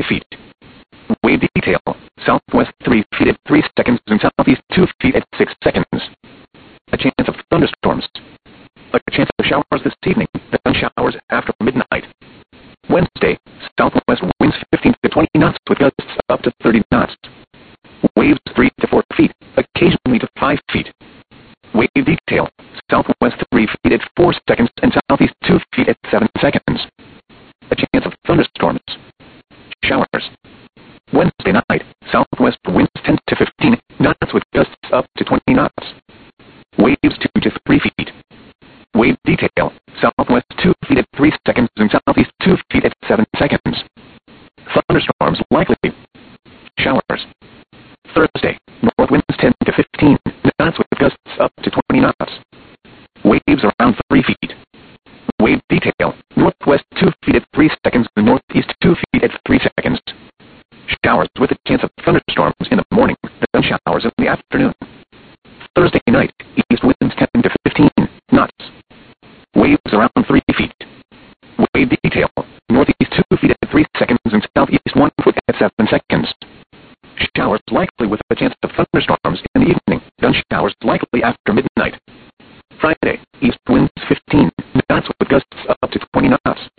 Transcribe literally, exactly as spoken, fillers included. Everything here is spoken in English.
feet. Wave detail, southwest three feet at three seconds and southeast two feet at six seconds. A chance of thunderstorms. A chance of showers this evening, then showers after midnight. Wednesday, southwest winds fifteen to twenty knots with gusts up to thirty knots. Waves three to four feet, occasionally to five feet. Wave detail, southwest three feet at four seconds and southeast two feet at seven seconds. A chance of thunderstorms. Showers. Wednesday night, southwest winds ten to fifteen knots with gusts up to twenty knots. Waves two to three feet. Wave detail, southwest two feet at three seconds and southeast two feet at seven seconds. Thunderstorms likely. Showers. Thursday, north winds ten to fifteen knots with gusts up to twenty knots. Waves around three feet. Wave detail, northwest two feet at three seconds and northeast two feet at three seconds. Showers with a chance of thunderstorms in the morning, then showers in the afternoon. Thursday night, east winds ten to fifteen knots. Waves around three feet. Wave detail, northeast two feet at three seconds and southeast one foot at seven seconds. Showers likely with a chance of thunderstorms in the evening, then showers likely after midnight. Friday, east winds fifteen knots with gusts up to twenty knots.